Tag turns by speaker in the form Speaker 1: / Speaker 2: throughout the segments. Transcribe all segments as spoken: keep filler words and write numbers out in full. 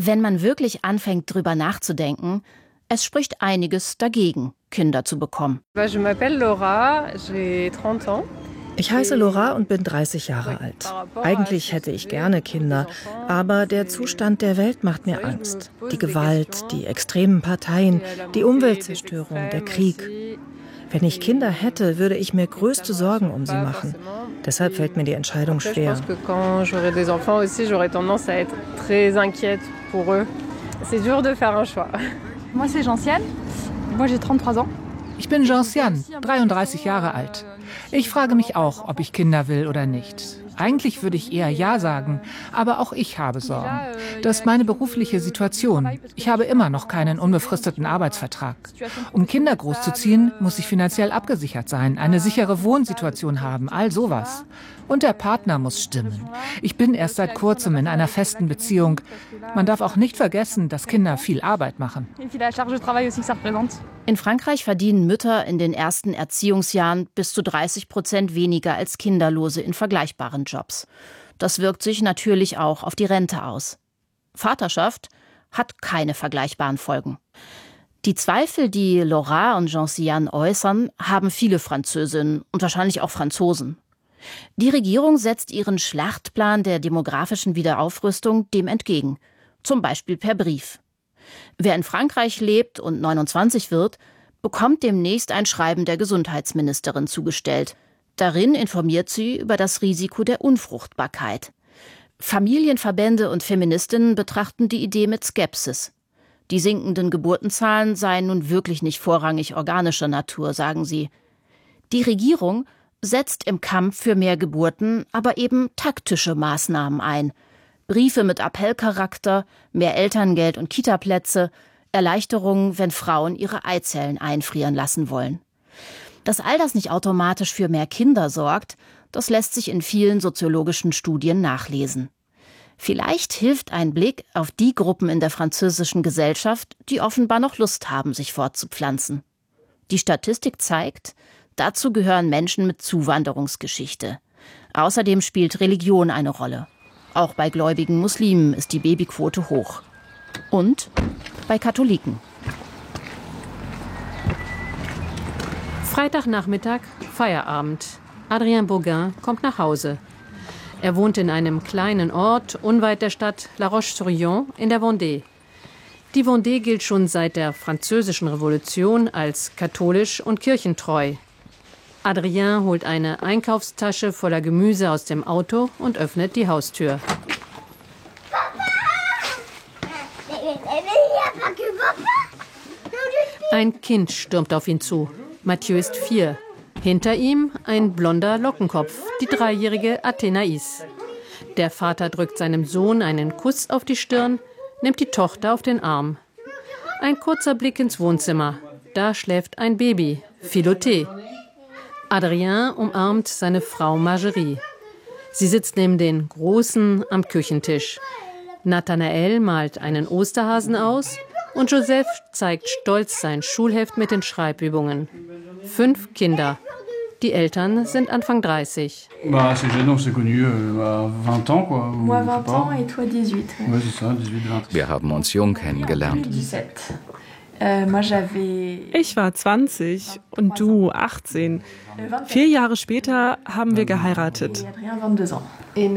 Speaker 1: Wenn man wirklich anfängt, drüber nachzudenken, es spricht einiges dagegen, Kinder zu bekommen.
Speaker 2: Ich heiße Laura und bin dreißig Jahre alt. Eigentlich hätte ich gerne Kinder, aber der Zustand der Welt macht mir Angst. Die Gewalt, die extremen Parteien, die Umweltzerstörung, der Krieg. Wenn ich Kinder hätte, würde ich mir größte Sorgen um sie machen. Deshalb fällt mir die Entscheidung schwer.
Speaker 3: Ich bin Gentiane, dreiunddreißig Jahre alt. Ich frage mich auch, ob ich Kinder will oder nicht. Eigentlich würde ich eher Ja sagen, aber auch ich habe Sorgen. Das ist meine berufliche Situation. Ich habe immer noch keinen unbefristeten Arbeitsvertrag. Um Kinder großzuziehen, muss ich finanziell abgesichert sein, eine sichere Wohnsituation haben, all sowas. Und der Partner muss stimmen. Ich bin erst seit kurzem in einer festen Beziehung. Man darf auch nicht vergessen, dass Kinder viel Arbeit machen.
Speaker 1: In Frankreich verdienen Mütter in den ersten Erziehungsjahren bis zu dreißig Prozent weniger als Kinderlose in vergleichbaren Jobs. Das wirkt sich natürlich auch auf die Rente aus. Vaterschaft hat keine vergleichbaren Folgen. Die Zweifel, die Laura und Gentiane äußern, haben viele Französinnen und wahrscheinlich auch Franzosen. Die Regierung setzt ihren Schlachtplan der demografischen Wiederaufrüstung dem entgegen, zum Beispiel per Brief. Wer in Frankreich lebt und neunundzwanzig wird, bekommt demnächst ein Schreiben der Gesundheitsministerin zugestellt. Darin informiert sie über das Risiko der Unfruchtbarkeit. Familienverbände und Feministinnen betrachten die Idee mit Skepsis. Die sinkenden Geburtenzahlen seien nun wirklich nicht vorrangig organischer Natur, sagen sie. Die Regierung setzt im Kampf für mehr Geburten aber eben taktische Maßnahmen ein. Briefe mit Appellcharakter, mehr Elterngeld und Kitaplätze, Erleichterungen, wenn Frauen ihre Eizellen einfrieren lassen wollen. Dass all das nicht automatisch für mehr Kinder sorgt, das lässt sich in vielen soziologischen Studien nachlesen. Vielleicht hilft ein Blick auf die Gruppen in der französischen Gesellschaft, die offenbar noch Lust haben, sich fortzupflanzen. Die Statistik zeigt, dazu gehören Menschen mit Zuwanderungsgeschichte. Außerdem spielt Religion eine Rolle. Auch bei gläubigen Muslimen ist die Babyquote hoch. Und bei Katholiken.
Speaker 4: Freitagnachmittag, Feierabend. Adrien Bourgain kommt nach Hause. Er wohnt in einem kleinen Ort unweit der Stadt La Roche-sur-Yon in der Vendée. Die Vendée gilt schon seit der Französischen Revolution als katholisch und kirchentreu. Adrien holt eine Einkaufstasche voller Gemüse aus dem Auto und öffnet die Haustür. Ein Kind stürmt auf ihn zu. Mathieu ist vier. Hinter ihm ein blonder Lockenkopf, die dreijährige Athénaïs. Der Vater drückt seinem Sohn einen Kuss auf die Stirn, nimmt die Tochter auf den Arm. Ein kurzer Blick ins Wohnzimmer. Da schläft ein Baby, Philothée. Adrien umarmt seine Frau Margerie. Sie sitzt neben den Großen am Küchentisch. Nathanael malt einen Osterhasen aus und Joseph zeigt stolz sein Schulheft mit den Schreibübungen. Fünf Kinder. Die Eltern sind Anfang dreißig.
Speaker 5: Wir haben uns jung kennengelernt.
Speaker 6: Ich war zwanzig und du achtzehn. Vier Jahre später haben wir geheiratet.
Speaker 5: Und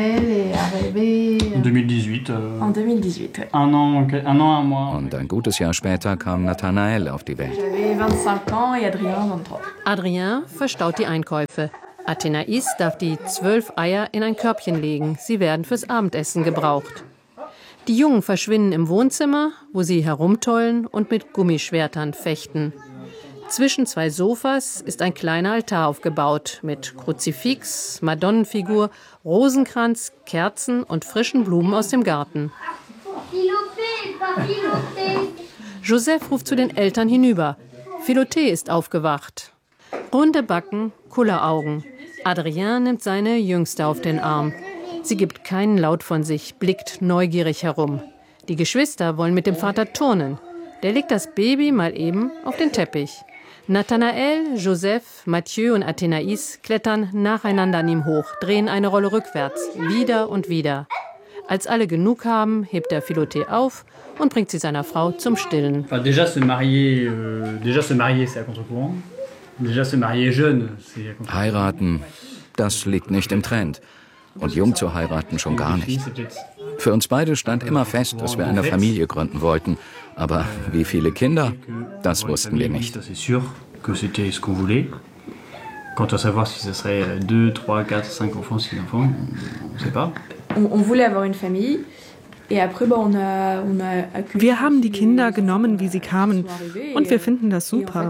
Speaker 5: ein gutes Jahr später kam Nathanael auf die Welt.
Speaker 4: Adrien verstaut die Einkäufe. Athénaïs darf die zwölf Eier in ein Körbchen legen. Sie werden fürs Abendessen gebraucht. Die Jungen verschwinden im Wohnzimmer, wo sie herumtollen und mit Gummischwertern fechten. Zwischen zwei Sofas ist ein kleiner Altar aufgebaut mit Kruzifix, Madonnenfigur, Rosenkranz, Kerzen und frischen Blumen aus dem Garten. Joseph ruft zu den Eltern hinüber. Philothée ist aufgewacht. Runde Backen, Kulleraugen. Adrien nimmt seine Jüngste auf den Arm. Sie gibt keinen Laut von sich, blickt neugierig herum. Die Geschwister wollen mit dem Vater turnen. Der legt das Baby mal eben auf den Teppich. Nathanael, Joseph, Mathieu und Athénaïs klettern nacheinander an ihm hoch, drehen eine Rolle rückwärts, wieder und wieder. Als alle genug haben, hebt der Filoté auf und bringt sie seiner Frau zum Stillen.
Speaker 7: Déjà se marier, déjà se marier, c'est à contre-courant. Déjà se marier jeune, c'est à contre-courant.
Speaker 5: Heiraten, das liegt nicht im Trend. Und jung zu heiraten schon gar nicht. Für uns beide stand immer fest, dass wir eine Familie gründen wollten. Aber wie viele Kinder, das wussten wir nicht.
Speaker 7: Quant à savoir si ce serait deux, trois, quatre, cinq enfants, six enfants, on ne sait pas.
Speaker 8: On voulait avoir une famille.
Speaker 6: Wir haben die Kinder genommen, wie sie kamen, und wir finden das super.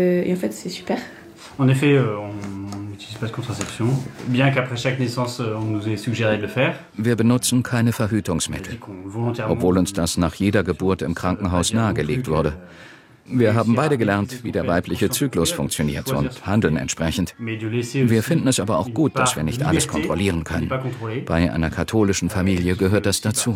Speaker 7: En effet, on n'utilise pas de contraception, bien qu'après chaque naissance, on nous ait suggéré de le faire.
Speaker 5: Wir benutzen keine Verhütungsmittel, obwohl uns das nach jeder Geburt im Krankenhaus nahegelegt wurde. Wir haben beide gelernt, wie der weibliche Zyklus funktioniert und handeln entsprechend. Wir finden es aber auch gut, dass wir nicht alles kontrollieren können. Bei einer katholischen Familie gehört das dazu.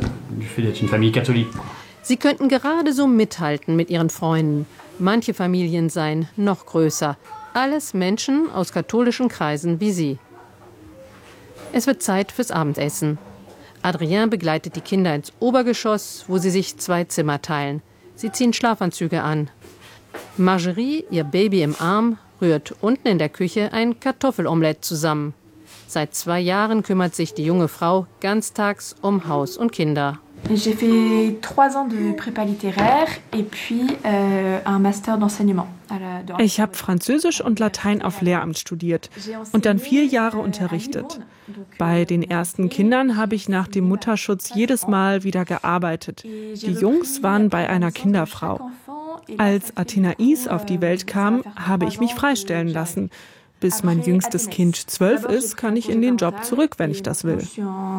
Speaker 4: Sie könnten gerade so mithalten mit ihren Freunden. Manche Familien seien noch größer. Alles Menschen aus katholischen Kreisen wie sie. Es wird Zeit fürs Abendessen. Adrien begleitet die Kinder ins Obergeschoss, wo sie sich zwei Zimmer teilen. Sie ziehen Schlafanzüge an. Marjorie, ihr Baby im Arm, rührt unten in der Küche ein Kartoffelomelett zusammen. Seit zwei Jahren kümmert sich die junge Frau ganztags um Haus und Kinder.
Speaker 8: J'ai fait trois ans de prépa littéraire et puis euh, un master d'enseignement.
Speaker 6: Ich habe Französisch und Latein auf Lehramt studiert und dann vier Jahre unterrichtet. Bei den ersten Kindern habe ich nach dem Mutterschutz jedes Mal wieder gearbeitet. Die Jungs waren bei einer Kinderfrau. Als Athénaïs auf die Welt kam, habe ich mich freistellen lassen. Bis mein jüngstes Kind zwölf ist, kann ich in den Job zurück, wenn ich das will.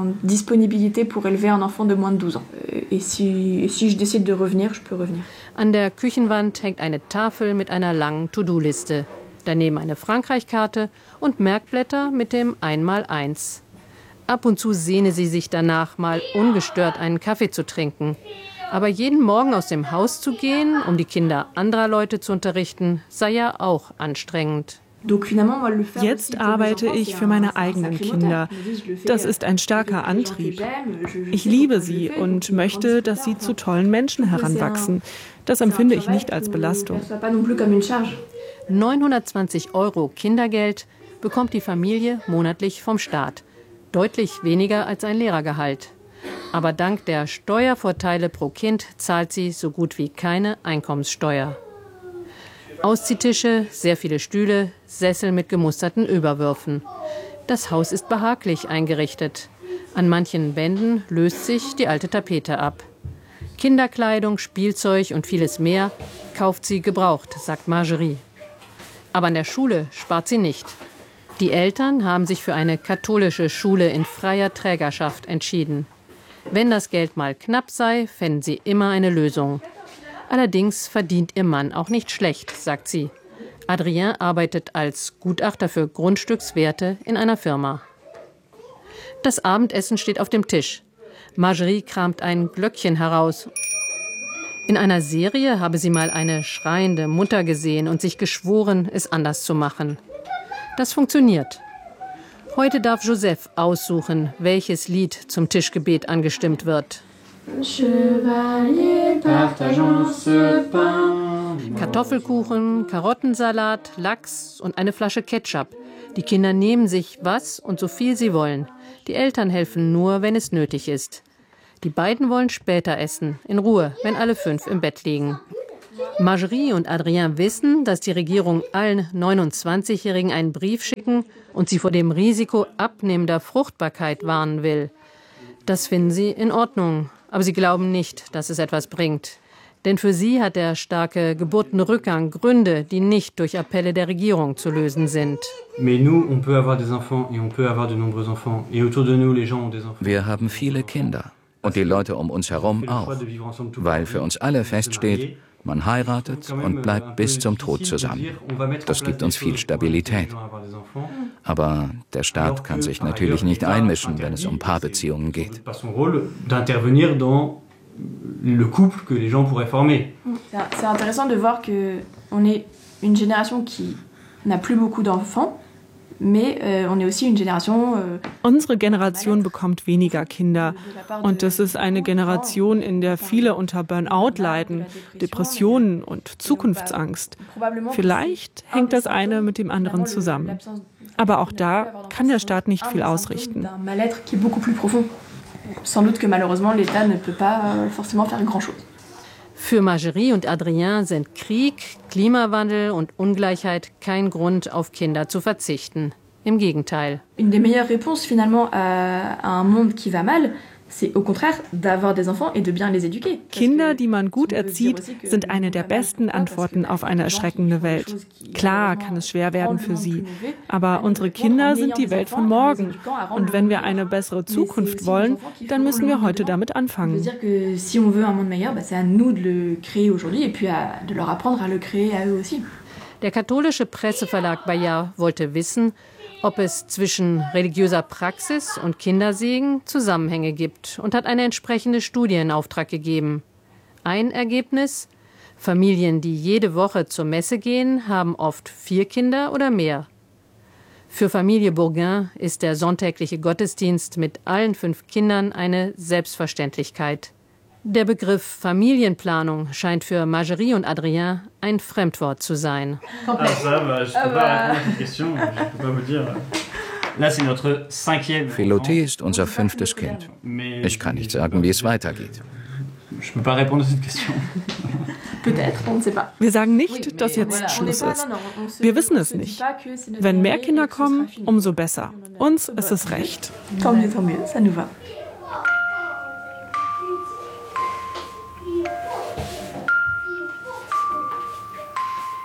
Speaker 4: An der Küchenwand hängt eine Tafel mit einer langen To-Do-Liste. Daneben eine Frankreich-Karte und Merkblätter mit dem Einmaleins. Ab und zu sehne sie sich danach, mal ungestört einen Kaffee zu trinken. Aber jeden Morgen aus dem Haus zu gehen, um die Kinder anderer Leute zu unterrichten, sei ja auch anstrengend.
Speaker 6: Jetzt arbeite ich für meine eigenen Kinder. Das ist ein starker Antrieb. Ich liebe sie und möchte, dass sie zu tollen Menschen heranwachsen. Das empfinde ich nicht als Belastung.
Speaker 4: neunhundertzwanzig Euro Kindergeld bekommt die Familie monatlich vom Staat. Deutlich weniger als ein Lehrergehalt. Aber dank der Steuervorteile pro Kind zahlt sie so gut wie keine Einkommenssteuer. Ausziehtische, sehr viele Stühle, Sessel mit gemusterten Überwürfen. Das Haus ist behaglich eingerichtet. An manchen Wänden löst sich die alte Tapete ab. Kinderkleidung, Spielzeug und vieles mehr kauft sie gebraucht, sagt Marjorie. Aber an der Schule spart sie nicht. Die Eltern haben sich für eine katholische Schule in freier Trägerschaft entschieden. Wenn das Geld mal knapp sei, fänden sie immer eine Lösung. Allerdings verdient ihr Mann auch nicht schlecht, sagt sie. Adrien arbeitet als Gutachter für Grundstückswerte in einer Firma. Das Abendessen steht auf dem Tisch. Marjorie kramt ein Glöckchen heraus. In einer Serie habe sie mal eine schreiende Mutter gesehen und sich geschworen, es anders zu machen. Das funktioniert. Heute darf Joseph aussuchen, welches Lied zum Tischgebet angestimmt wird. Kartoffelkuchen, Karottensalat, Lachs und eine Flasche Ketchup. Die Kinder nehmen sich was und so viel sie wollen. Die Eltern helfen nur, wenn es nötig ist. Die beiden wollen später essen, in Ruhe, wenn alle fünf im Bett liegen. Marjorie und Adrien wissen, dass die Regierung allen neunundzwanzigjährigen einen Brief schicken und sie vor dem Risiko abnehmender Fruchtbarkeit warnen will. Das finden sie in Ordnung. Aber sie glauben nicht, dass es etwas bringt. Denn für sie hat der starke Geburtenrückgang Gründe, die nicht durch Appelle der Regierung zu lösen sind.
Speaker 5: Wir haben viele Kinder und die Leute um uns herum auch, weil für uns alle feststeht, man heiratet und bleibt bis zum Tod zusammen. Das gibt uns viel Stabilität. Aber der Staat kann sich natürlich nicht einmischen, wenn es um Paarbeziehungen geht.
Speaker 8: Le couple que les gens pourraient former. C'est intéressant de voir que on est une génération qui n'a plus beaucoup d'enfants,
Speaker 6: Unsere Generation bekommt weniger Kinder. Und es ist eine Generation, in der viele unter Burnout leiden, Depressionen und Zukunftsangst. Vielleicht hängt das eine mit dem anderen zusammen. Aber auch da kann der Staat nicht viel ausrichten.
Speaker 4: Für Marjorie und Adrien sind Krieg, Klimawandel und Ungleichheit kein Grund, auf Kinder zu verzichten. Im Gegenteil.
Speaker 8: Une des meilleures réponses finalement à, à un monde qui va mal, c'est au contraire d'avoir des enfants et de bien les éduquer.
Speaker 6: Kinder, die man gut erzieht, sind eine der besten Antworten auf eine erschreckende Welt. Klar kann es schwer werden für sie, aber unsere Kinder sind die Welt von morgen. Und wenn wir eine bessere Zukunft wollen, dann müssen wir heute damit anfangen.
Speaker 4: Der katholische Presseverlag Bayard wollte wissen, ob es zwischen religiöser Praxis und Kindersegen Zusammenhänge gibt und hat eine entsprechende Studie in Auftrag gegeben. Ein Ergebnis: Familien, die jede Woche zur Messe gehen, haben oft vier Kinder oder mehr. Für Familie Bourgain ist der sonntägliche Gottesdienst mit allen fünf Kindern eine Selbstverständlichkeit. Der Begriff Familienplanung scheint für Marjorie und Adrien ein Fremdwort zu sein.
Speaker 5: Philothée ist unser fünftes Kind. Ich kann nicht sagen, wie es weitergeht.
Speaker 6: Wir sagen nicht, dass jetzt Schluss ist. Wir wissen es nicht. Wenn mehr Kinder kommen, umso besser. Uns ist es recht.
Speaker 8: Tant mieux, tant mieux, ça nous va.